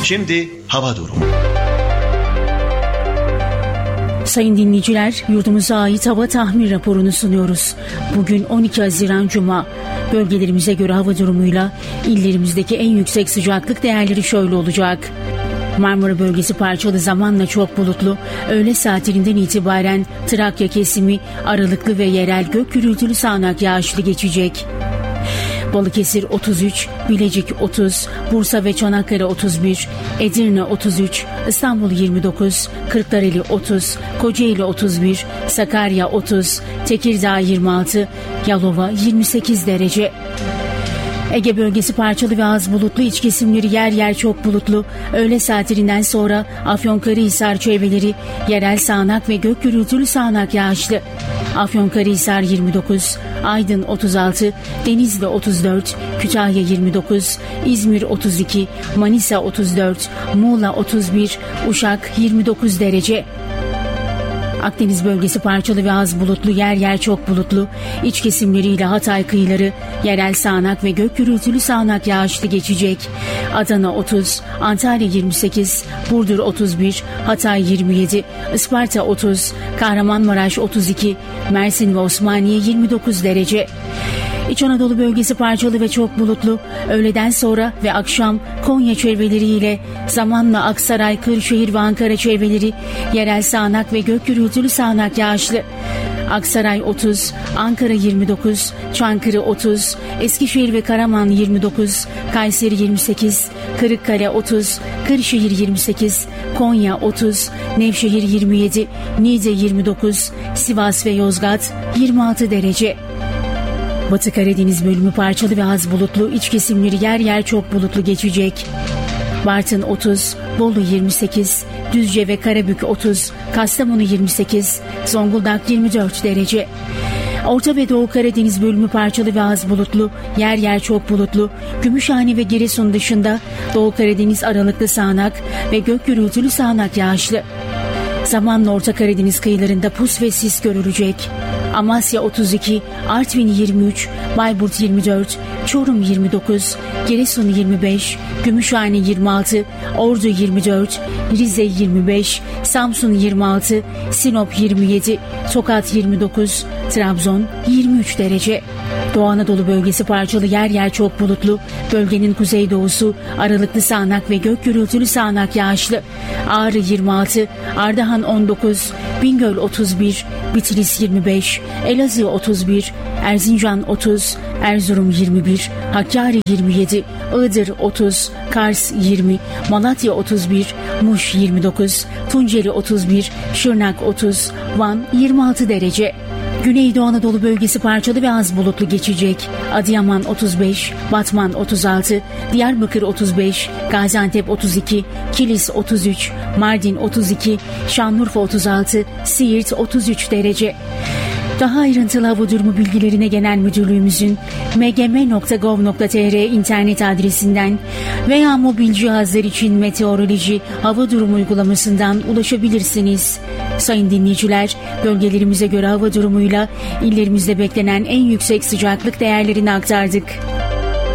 Şimdi hava durumu. Sayın dinleyiciler, yurdumuza ait hava tahmin raporunu sunuyoruz. Bugün 12 Haziran Cuma. Bölgelerimize göre hava durumuyla illerimizdeki en yüksek sıcaklık değerleri şöyle olacak. Marmara bölgesi parçalı zamanla çok bulutlu, öğle saatlerinden itibaren Trakya kesimi aralıklı ve yerel gök gürültülü sağanak yağışlı geçecek. Balıkesir 33, Bilecik 30, Bursa ve Çanakkale 31, Edirne 33, İstanbul 29, Kırklareli 30, Kocaeli 31, Sakarya 30, Tekirdağ 26, Yalova 28 derece. Ege bölgesi parçalı ve az bulutlu, iç kesimleri yer yer çok bulutlu. Öğle saatlerinden sonra Afyonkarahisar çevreleri yerel sağanak ve gök gürültülü sağanak yağışlı. Afyonkarahisar 29, Aydın 36, Denizli 34, Kütahya 29, İzmir 32, Manisa 34, Muğla 31, Uşak 29 derece. Akdeniz bölgesi parçalı ve az bulutlu, yer yer çok bulutlu. İç kesimleriyle Hatay kıyıları yerel sağanak ve gök gürültülü sağanak yağışlı geçecek. Adana 30, Antalya 28, Burdur 31, Hatay 27, Isparta 30, Kahramanmaraş 32, Mersin ve Osmaniye 29 derece. İç Anadolu bölgesi parçalı ve çok bulutlu. Öğleden sonra ve akşam Konya çevreleriyle zamanla Aksaray, Kırşehir ve Ankara çevreleri yerel sağanak ve gök gürültülü sağanak yağışlı. Aksaray 30, Ankara 29, Çankırı 30, Eskişehir ve Karaman 29, Kayseri 28, Kırıkkale 30, Kırşehir 28, Konya 30, Nevşehir 27, Niğde 29, Sivas ve Yozgat 26 derece. Batı Karadeniz bölümü parçalı ve az bulutlu, iç kesimleri yer yer çok bulutlu geçecek. Bartın 30, Bolu 28, Düzce ve Karabük 30, Kastamonu 28, Zonguldak 24 derece. Orta ve Doğu Karadeniz bölümü parçalı ve az bulutlu, yer yer çok bulutlu. Gümüşhane ve Giresun dışında Doğu Karadeniz aralıklı sağanak ve gök gürültülü sağanak yağışlı. Zamanla Orta Karadeniz kıyılarında pus ve sis görülecek. Amasya 32, Artvin 23, Bayburt 24, Çorum 29, Giresun 25, Gümüşhane 26, Ordu 24, Rize 25, Samsun 26, Sinop 27, Tokat 29, Trabzon 23 derece. Doğu Anadolu bölgesi parçalı, yer yer çok bulutlu. Bölgenin kuzeydoğusu aralıklı sağanak ve gök gürültülü sağanak yağışlı. Ağrı 26, Ardahan 19, Bingöl 31, Bitlis 25, Elazığ 31, Erzincan 30, Erzurum 21, Hakkari 27, Iğdır 30, Kars 20, Malatya 31, Muş 29, Tunceli 31, Şırnak 30, Van 26 derece. Güneydoğu Anadolu bölgesi parçalı ve az bulutlu geçecek. Adıyaman 35, Batman 36, Diyarbakır 35, Gaziantep 32, Kilis 33, Mardin 32, Şanlıurfa 36, Siirt 33 derece. Daha ayrıntılı hava durumu bilgilerine Genel Müdürlüğümüzün mgm.gov.tr internet adresinden veya mobil cihazlar için meteoroloji hava durumu uygulamasından ulaşabilirsiniz. Sayın dinleyiciler, bölgelerimize göre hava durumuyla illerimizde beklenen en yüksek sıcaklık değerlerini aktardık.